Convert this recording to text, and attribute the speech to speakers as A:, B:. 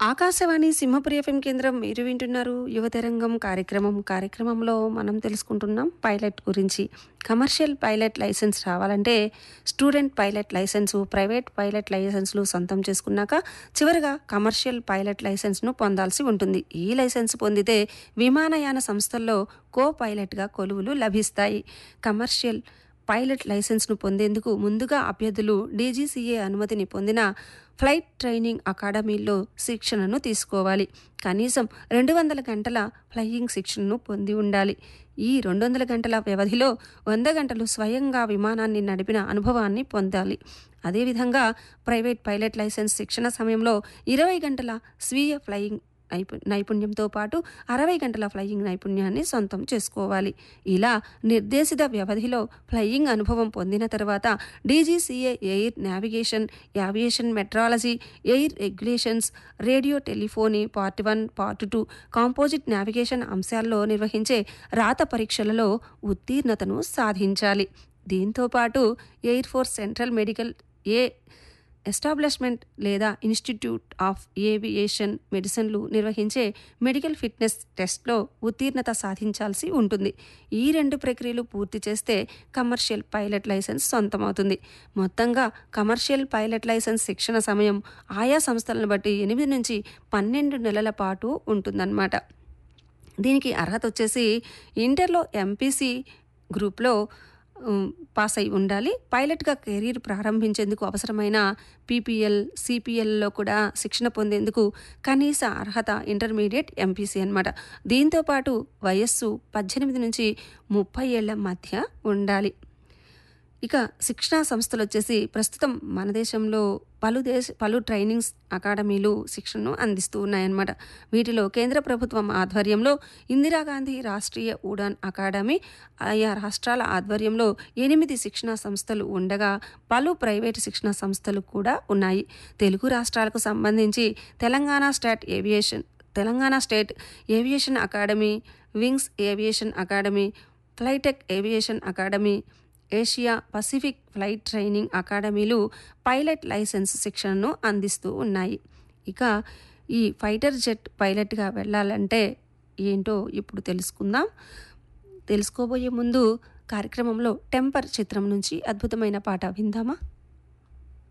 A: Akashvani Simhapuri FM కేంద్రం మీరు వింటున్నారు యువతరంగం కార్యక్రమంలో మనం తెలుసుకుంటున్నాం పైలట్ గురించి. కమర్షియల్ పైలట్ లైసెన్స్ రావాలంటే student pilot licence, private pilot లైసెన్స్లు సొంతం చేసుకున్నాక చివరిగా కమర్షియల్ పైలట్ లైసెన్స్ను పొందాల్సి ఉంటుంది. ఈ లైసెన్స్ పొందితే విమానయాన సంస్థల్లో కో పైలట్గా కొలువులు లభిస్తాయి. కమర్షియల్ పైలట్ లైసెన్స్ను పొందేందుకు ముందుగా అభ్యర్థులు డీజీసీఏ అనుమతిని పొందిన ఫ్లైట్ ట్రైనింగ్ అకాడమీల్లో శిక్షణను తీసుకోవాలి. కనీసం 200 గంటల ఫ్లయింగ్ శిక్షణను పొంది ఉండాలి. ఈ 200 గంటల వ్యవధిలో 100 గంటలు స్వయంగా విమానాన్ని నడిపిన అనుభవాన్ని పొందాలి. అదేవిధంగా ప్రైవేట్ పైలట్ లైసెన్స్ శిక్షణ సమయంలో 20 గంటల స్వీయ ఫ్లయింగ్ నైపుణ్యంతో పాటు 60 గంటల ఫ్లయింగ్ నైపుణ్యాన్ని సొంతం చేసుకోవాలి. ఇలా నిర్దేశిత వ్యవధిలో ఫ్లయింగ్ అనుభవం పొందిన తర్వాత DGCA air navigation, aviation metrology, air regulations, radio telephony part 1, part 2, composite navigation అంశాల్లో నిర్వహించే రాత పరీక్షలలో ఉత్తీర్ణతను సాధించాలి. దీంతోపాటు air force central medical establishment లేదా ఇన్స్టిట్యూట్ ఆఫ్ ఏవియేషన్ మెడిసిన్లు నిర్వహించే మెడికల్ ఫిట్నెస్ టెస్ట్లో ఉత్తీర్ణత సాధించాల్సి ఉంటుంది. ఈ 2 ప్రక్రియలు పూర్తి చేస్తే కమర్షియల్ పైలట్ లైసెన్స్ సొంతమవుతుంది. మొత్తంగా కమర్షియల్ పైలట్ లైసెన్స్ శిక్షణ సమయం ఆయా సంస్థలను బట్టి 8 నుంచి 12 నెలల పాటు ఉంటుందన్నమాట. దీనికి అర్హత వచ్చేసి ఇంటర్లో ఎంపీసీ గ్రూప్లో పాస్ అయి ఉండాలి. పైలట్గా కెరీర్ ప్రారంభించేందుకు అవసరమైన పీపీఎల్, సిపిఎల్లో కూడా శిక్షణ పొందేందుకు కనీస అర్హత ఇంటర్మీడియట్ ఎంపీసీ అన్నమాట. దీంతోపాటు వయస్సు 18 నుంచి 30 ఏళ్ల మధ్య ఉండాలి. ఇక శిక్షణా సంస్థలు వచ్చేసి ప్రస్తుతం మన దేశంలో పలు ట్రైనింగ్స్ అకాడమీలు శిక్షణను అందిస్తూ ఉన్నాయన్నమాట. వీటిలో కేంద్ర ప్రభుత్వం ఆధ్వర్యంలో ఇందిరాగాంధీ రాష్ట్రీయ ఉడాన్ అకాడమీ, ఆయా రాష్ట్రాల ఆధ్వర్యంలో 8 శిక్షణా సంస్థలు ఉండగా పలు ప్రైవేటు శిక్షణా సంస్థలు కూడా ఉన్నాయి. తెలుగు రాష్ట్రాలకు సంబంధించి Telangana state aviation academy, wings aviation academy, Flytech aviation academy, Asia Pacific flight training అకాడమీలు pilot licence శిక్షణను అందిస్తూ ఉన్నాయి. ఇక ఈ ఫైటర్ జెట్ పైలట్గా వెళ్ళాలంటే ఏంటో ఇప్పుడు తెలుసుకుందాం. తెలుసుకోబోయే ముందు కార్యక్రమంలో టెంపర్ చిత్రం నుంచి అద్భుతమైన పాట విందామా?